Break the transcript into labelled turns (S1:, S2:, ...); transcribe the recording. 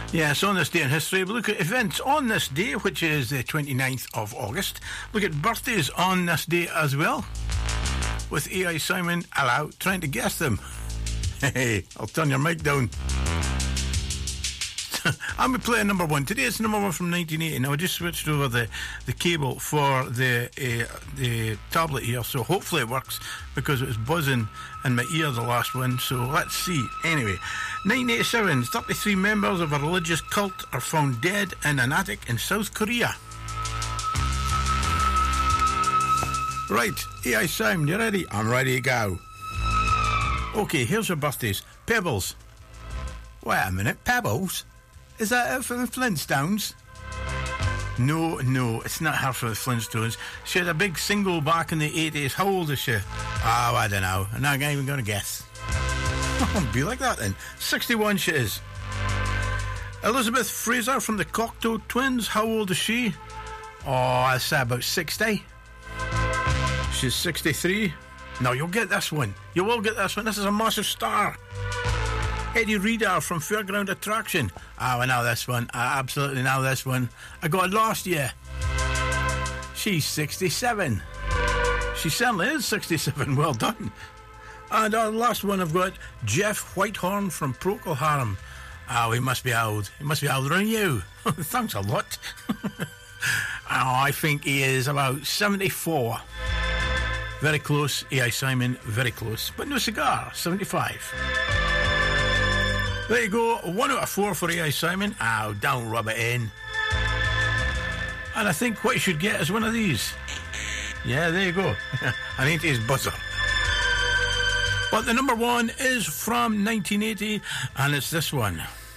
S1: Yes, on this day in history, we look at events on this day, which is the 29th of August. Look at birthdays on this day as well, with A.I. Simon, hello, trying to guess them. Hey, I'll turn your mic down. I'm going to play number one. Today it's number one from 1980. Now I just switched over the cable for the tablet here, so hopefully it works, because it was buzzing in my ear the last one, so let's see. Anyway, 1987, 33 members of a religious cult are found dead in an attic in South Korea. Right, A.I. Simon, you ready? I'm ready to go. Okay, here's your birthdays. Pebbles. Wait a minute, Pebbles? Is that it for the Flintstones? No, it's not her for the Flintstones. She had a big single back in the 80s. How old is she? Oh, I don't know. I'm not even going to guess. I'll be like that then. 61 she is. Elizabeth Fraser from the Cocteau Twins. How old is she? Oh, I'd say about 60. She's 63. No, you'll get this one. You will get this one. This is a massive star. Eddie Reader from Fairground Attraction. I know this one. I absolutely know this one. I got it last year. She's 67. She certainly is 67. Well done. And the last one I've got, Jeff Whitehorn from Procol Harum. Oh, he must be old. He must be older than you. Thanks a lot. I think he is about 74. Very close, A.I. Simon, very close. But no cigar, 75. There you go, 1 out of 4 for A.I. Simon. Oh, don't rub it in. And I think what you should get is one of these. Yeah, there you go. An 80s buzzer. But the number one is from 1980, and it's this one.